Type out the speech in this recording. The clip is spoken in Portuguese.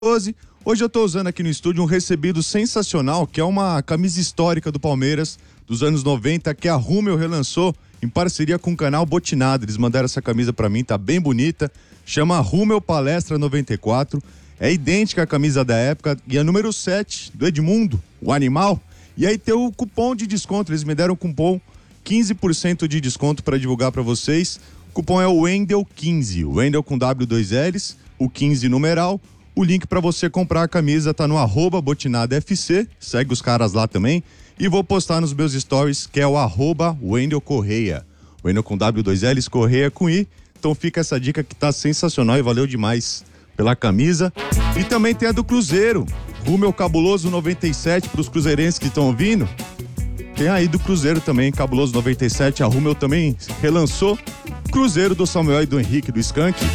12. Hoje eu tô usando aqui no estúdio um recebido sensacional, que é uma camisa histórica do Palmeiras dos anos 90, que a Rummel relançou em parceria com o canal Botinada. Eles mandaram essa camisa pra mim, tá bem bonita. Chama Rummel Palestra 94. É idêntica à camisa da época e é número 7 do Edmundo, o animal. E aí tem o cupom de desconto, eles me deram um cupom 15% de desconto para divulgar para vocês. O cupom é o Wendel15, o Wendel com W2Ls, o 15 numeral. O link para você comprar a camisa tá no @botinadafc, segue os caras lá também. E vou postar nos meus stories, que é o @Wendel Correia. Wendel com W2Ls, Correia com I. Então fica essa dica que tá sensacional e valeu demais pela camisa. E também tem a do Cruzeiro, Rummel Cabuloso 97 para os cruzeirenses que estão ouvindo. Tem aí do Cruzeiro também, Cabuloso 97, a Rummel também relançou. Cruzeiro do Samuel e do Henrique, do Skank.